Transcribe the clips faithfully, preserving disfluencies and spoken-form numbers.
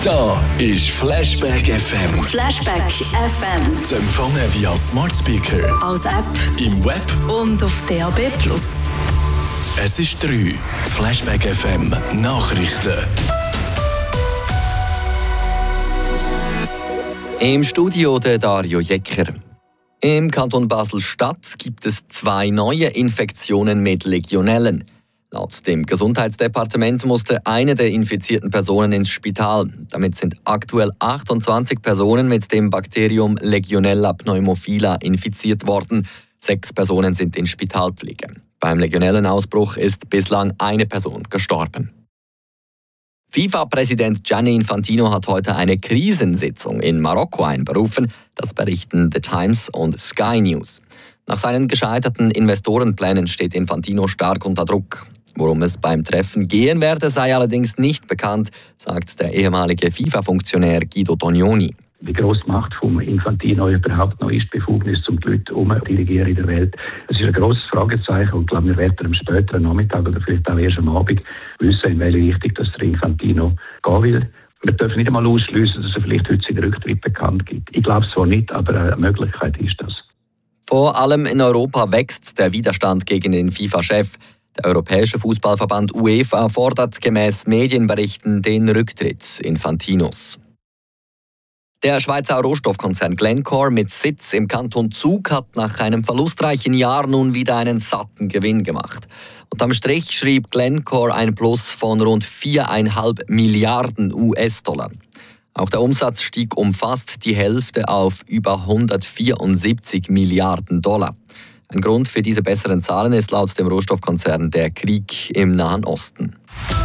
Da ist Flashback F M. Flashback F M. Zu empfangen via Smart Speaker, als App im Web und auf D A B plus. Es ist drei. Flashback F M Nachrichten. Im Studio der Dario Jecker. Im Kanton Basel-Stadt gibt es zwei neue Infektionen mit Legionellen. Laut dem Gesundheitsdepartement musste eine der infizierten Personen ins Spital. Damit sind aktuell achtundzwanzig Personen mit dem Bakterium Legionella pneumophila infiziert worden. Sechs Personen sind in Spitalpflege. Beim Legionellenausbruch ist bislang eine Person gestorben. FIFA-Präsident Gianni Infantino hat heute eine Krisensitzung in Marokko einberufen. Das berichten The Times und Sky News. Nach seinen gescheiterten Investorenplänen steht Infantino stark unter Druck. Worum es beim Treffen gehen werde, sei allerdings nicht bekannt, sagt der ehemalige FIFA-Funktionär Guido Tognoni. Wie gross die Macht von Infantino überhaupt noch ist, Befugnis, um die Leute umzudirigieren in der Welt. Es ist ein grosses Fragezeichen und ich glaube, wir werden am späteren Nachmittag oder vielleicht auch erst am Abend wissen, in welche Richtung dass der Infantino gehen will. Wir dürfen nicht einmal ausschliessen, dass er vielleicht heute seinen Rücktritt bekannt gibt. Ich glaube es zwar nicht, aber eine Möglichkeit ist das. Vor allem in Europa wächst der Widerstand gegen den FIFA-Chef. Der Europäische Fußballverband UEFA fordert gemäß Medienberichten den Rücktritt Infantinos. Der Schweizer Rohstoffkonzern Glencore mit Sitz im Kanton Zug hat nach einem verlustreichen Jahr nun wieder einen satten Gewinn gemacht. Unterm Strich schrieb Glencore ein Plus von rund viereinhalb Milliarden U S-Dollar. Auch der Umsatz stieg um fast die Hälfte auf über hundertvierundsiebzig Milliarden Dollar. Ein Grund für diese besseren Zahlen ist laut dem Rohstoffkonzern der Krieg im Nahen Osten.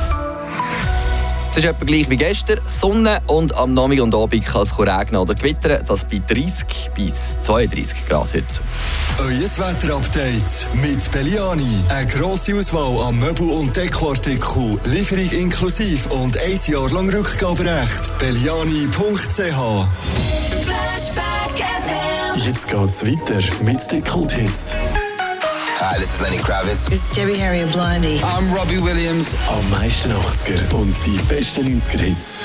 Es ist etwa gleich wie gestern. Sonne und am Nachmittag und Abend kann es regnen oder gewittern. Das bei dreißig bis zweiunddreißig Grad heute. Euer Wetterupdate mit Belliani. Eine grosse Auswahl an Möbel- und Dekoartikeln. Lieferung inklusive und ein Jahr lang Rückgaberecht. Belliani punkt c h. Flashback F M. Jetzt geht's weiter mit den Kulthits. Hi, this is Lenny Kravitz. It's Debbie Harry and Blondie. I'm Robbie Williams. Am meisten achtziger und die besten neunziger Hits.